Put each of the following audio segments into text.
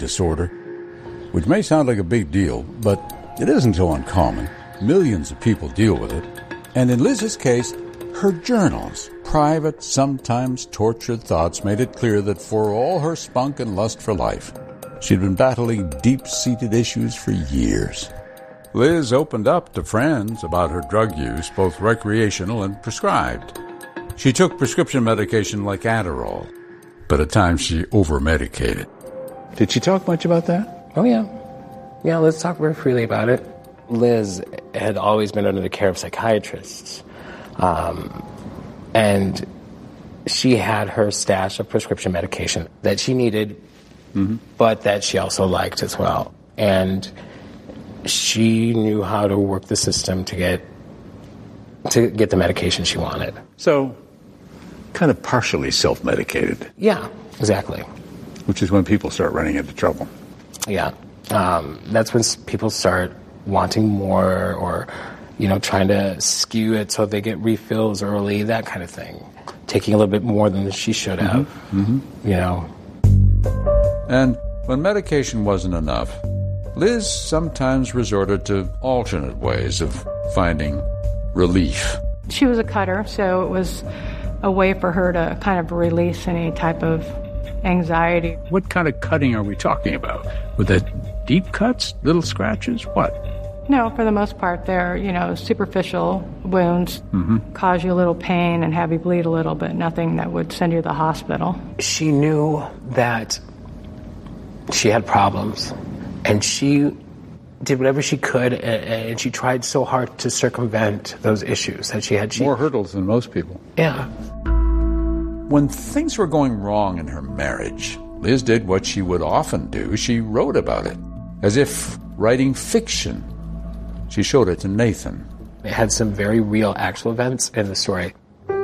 disorder, which may sound like a big deal, but it isn't so uncommon. Millions of people deal with it. And in Liz's case, her journals, private, sometimes tortured thoughts, made it clear that for all her spunk and lust for life, she'd been battling deep-seated issues for years. Liz opened up to friends about her drug use, both recreational and prescribed. She took prescription medication like Adderall, but at times she over-medicated. Did she talk much about that? Oh, yeah. Yeah, let's talk very freely about it. Liz had always been under the care of psychiatrists. And she had her stash of prescription medication that she needed, but that she also liked as well. And she knew how to work the system to get the medication she wanted. So, kind of partially self-medicated. Yeah, exactly. Which is when people start running into trouble. Yeah. That's when people start wanting more or, trying to skew it so they get refills early, that kind of thing. Taking a little bit more than she should have, And when medication wasn't enough, Liz sometimes resorted to alternate ways of finding relief. She was a cutter, so it was a way for her to kind of release any type of anxiety. What kind of cutting are we talking about? Were that deep cuts, little scratches, what? No, for the most part, they're, superficial wounds, cause you a little pain and have you bleed a little, but nothing that would send you to the hospital. She knew that she had problems, and she did whatever she could, and she tried so hard to circumvent those issues that she had. More hurdles than most people. Yeah. When things were going wrong in her marriage, Liz did what she would often do. She wrote about it, as if writing fiction. She showed it to Nathan. It had some very real, actual events in the story.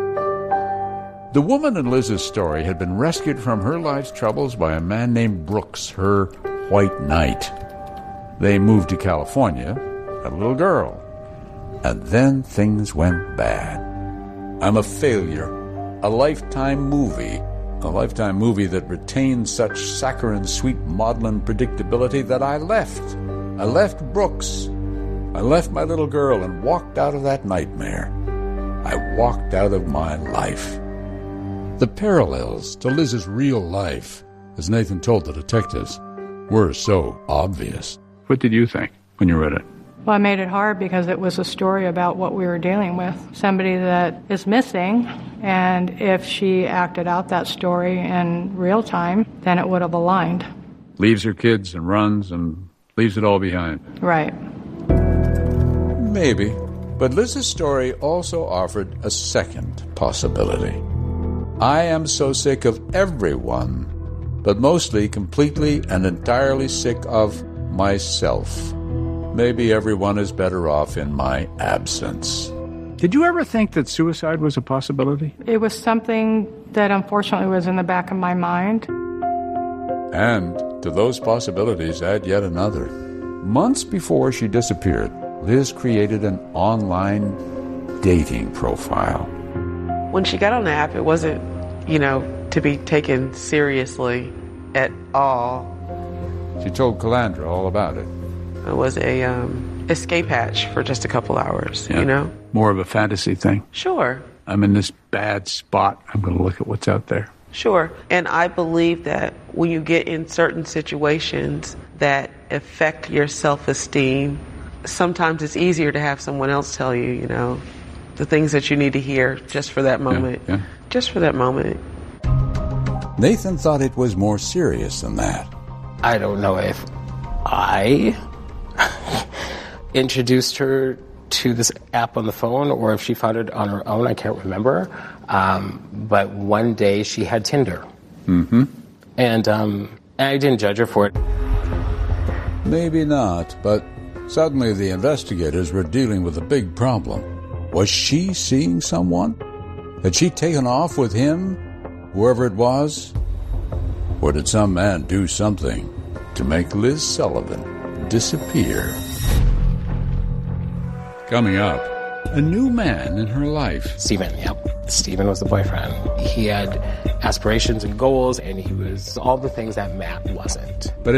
The woman in Liz's story had been rescued from her life's troubles by a man named Brooks, her white knight. They moved to California, had a little girl, and then things went bad. I'm a Failure, a Lifetime movie that retained such saccharine, sweet, maudlin predictability that I left. I left Brooks. I left my little girl and walked out of that nightmare. I walked out of my life. The parallels to Liz's real life, as Nathan told the detectives, were so obvious. What did you think when you read it? Well, it made it hard because it was a story about what we were dealing with. Somebody that is missing, and if she acted out that story in real time, then it would have aligned. Leaves her kids and runs and leaves it all behind. Right. Maybe. But Liz's story also offered a second possibility. I am so sick of everyone, but mostly completely and entirely sick of myself. Maybe everyone is better off in my absence. Did you ever think that suicide was a possibility? It was something that unfortunately was in the back of my mind. And to those possibilities, add yet another. Months before she disappeared, Liz created an online dating profile. When she got on the app, it wasn't, to be taken seriously at all. She told Calandra all about it. It was a escape hatch for just a couple hours, More of a fantasy thing. Sure. I'm in this bad spot. I'm going to look at what's out there. Sure. And I believe that when you get in certain situations that affect your self-esteem, sometimes it's easier to have someone else tell you, the things that you need to hear just for that moment. Yeah. Just for that moment. Nathan thought it was more serious than that. I don't know if I introduced her to this app on the phone or if she found it on her own. I can't remember. But one day she had Tinder. And I didn't judge her for it. Maybe not, but suddenly the investigators were dealing with a big problem. Was she seeing someone? Had she taken off with him, whoever it was? Or did some man do something to make Liz Sullivan disappear? Coming up, a new man in her life. Stephen, yep. Stephen was the boyfriend. He had aspirations and goals, and he was all the things that Matt wasn't. But